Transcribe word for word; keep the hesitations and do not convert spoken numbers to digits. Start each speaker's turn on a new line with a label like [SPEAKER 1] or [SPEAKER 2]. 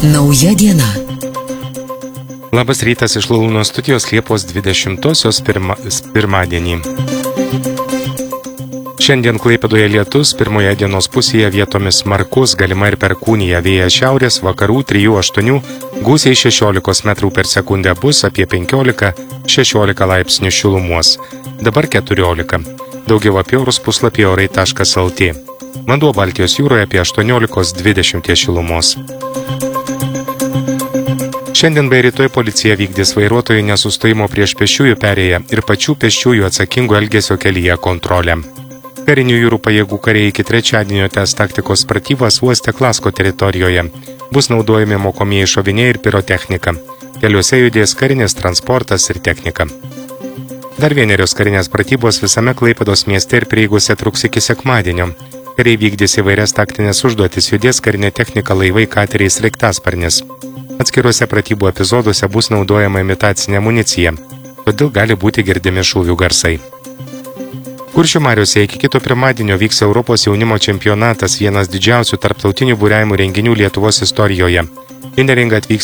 [SPEAKER 1] Nauja diena.
[SPEAKER 2] Labas rytas iš Lalūno studijos Liepos dvidešimtosios pirma, pirmadienį. Šiandien Klaipėdoje lietus, pirmoje dienos pusėje vietomis smarkus, galima ir perkūnija, vėjas šiaurės, vakarų trijų aštuonių, gūsiai šešiolikos metrų per sekundę bus apie penkiolika šešiolika laipsnių šilumos. Dabar keturiolika. Daugiau apie orus puslapyje orai taškas lt. Vanduo Baltijos jūroje apie aštuoniolika dvidešimt šilumos. Šiandien bei rytoj policija vykdys vairuotojų nesustojimo prieš pėsčiųjų perėją ir pačių pėsčiųjų atsakingų elgesio kelyje kontrolę. Karinių jūrų pajėgų kariai iki trečiadienio tęs taktikos pratybas uoste Klasko teritorijoje. Bus naudojami mokomieji šoviniai ir pirotechnika. Keliuose judės karinis transportas ir technika. Dar vienerios karinės pratybos visame Klaipėdos mieste ir prieigose truks iki sekmadienio. Kariai vykdys įvairias taktinės užduotis, judės karinė technika, laivai, kateriai, sraigtasparnis. Atskiruose pratybų epizoduose bus naudojama imitacinė amunicija, todėl gali būti girdimi šūvių garsai. Kuršių mariose iki kito pirmadienio vyks Europos jaunimo čempionatas, vienas didžiausių tarptautinių buriavimų renginių Lietuvos istorijoje. Į neringą atvyks